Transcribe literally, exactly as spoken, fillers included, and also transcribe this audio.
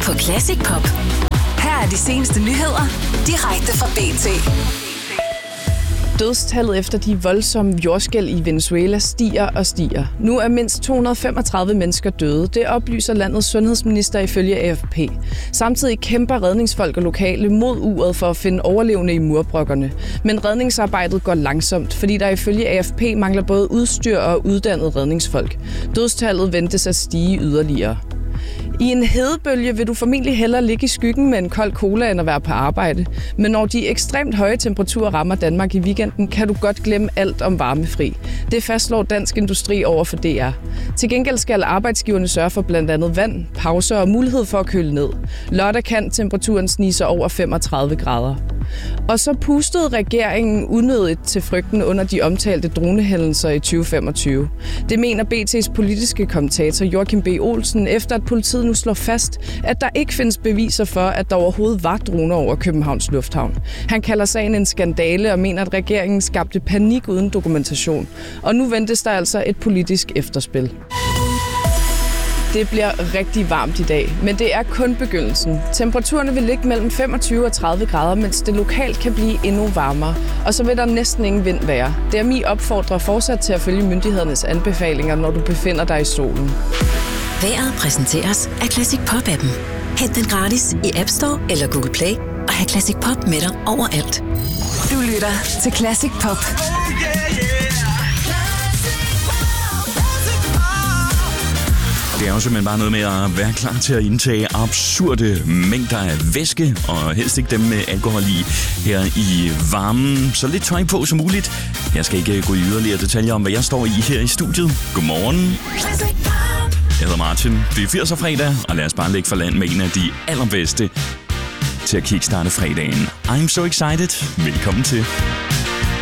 på Classic Pop. Her er de seneste nyheder, direkte fra B T. Dødstallet efter de voldsomme jordskælv i Venezuela stiger og stiger. Nu er mindst to hundrede og femogtredive mennesker døde. Det oplyser landets sundhedsminister ifølge A F P. Samtidig kæmper redningsfolk og lokale mod uret for at finde overlevende i murbrokkerne. Men redningsarbejdet går langsomt, fordi der ifølge A F P mangler både udstyr og uddannede redningsfolk. Dødstallet ventes at stige yderligere. I en hedebølge vil du formentlig hellere ligge i skyggen med en kold cola end at være på arbejde. Men når de ekstremt høje temperaturer rammer Danmark i weekenden, kan du godt glemme alt om varmefri. Det fastslår Dansk Industri over for D R. Til gengæld skal arbejdsgiverne sørge for blandt andet vand, pauser og mulighed for at køle ned. Lørdag kan temperaturen snige sig over femogtredive grader. Og så pustede regeringen unødigt til frygten under de omtalte dronehændelser i tyve femogtyve. Det mener B T's politiske kommentator Joachim B. Olsen, efter at politiet nu slår fast, at der ikke findes beviser for, at der overhovedet var droner over Københavns Lufthavn. Han kalder sagen en skandale og mener, at regeringen skabte panik uden dokumentation. Og nu ventes der altså et politisk efterspil. Det bliver rigtig varmt i dag, men det er kun begyndelsen. Temperaturerne vil ligge mellem femogtyve og tredive grader, mens det lokalt kan blive endnu varmere. Og så vil der næsten ingen vind være. D M I opfordrer fortsat til at følge myndighedernes anbefalinger, når du befinder dig i solen. Vejret præsenteres af Classic Pop-appen. Hent den gratis i App Store eller Google Play og have Classic Pop med dig overalt. Du lytter til Classic Pop. Det er jo simpelthen bare noget med at være klar til at indtage absurde mængder af væske, og helst ikke dem med alkohol i her i varmen. Så lidt tøj på som muligt. Jeg skal ikke gå i yderligere detaljer om, hvad jeg står i her i studiet. Godmorgen. Jeg hedder Martin. Det er firserne fredag, og lad os bare lægge for land med en af de allerbedste til at kickstarte fredagen. I'm so excited. Velkommen til.